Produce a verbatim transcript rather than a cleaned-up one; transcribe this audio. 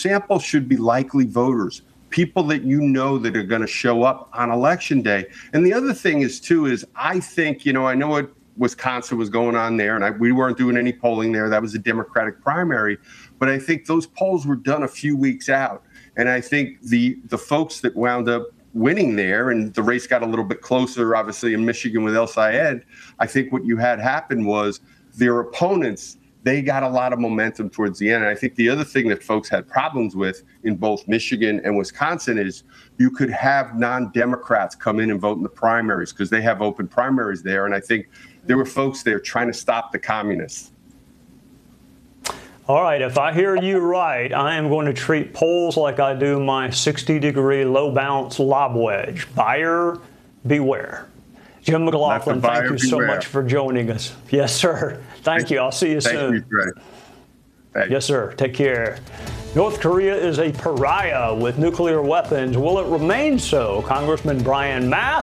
sample should be likely voters, people that you know that are going to show up on election day. And the other thing is, too, is I think, you know, I know what Wisconsin was going on there, and I, we weren't doing any polling there. That was a Democratic primary. But I think those polls were done a few weeks out. And I think the the folks that wound up winning there, and the race got a little bit closer, obviously, in Michigan with El Sayed, I think what you had happen was their opponents, they got a lot of momentum towards the end. And I think the other thing that folks had problems with in both Michigan and Wisconsin is you could have non-Democrats come in and vote in the primaries because they have open primaries there. And I think there were folks there trying to stop the communists. All right, if I hear you right, I am going to treat polls like I do my sixty degree low bounce lob wedge. Buyer beware. Jim McLaughlin, thank you so much for joining us. Yes, sir. Thank you. I'll see you soon. Thank you, Greg. Thanks. Yes, sir. Take care. North Korea is a pariah with nuclear weapons. Will it remain so? Congressman Brian Mast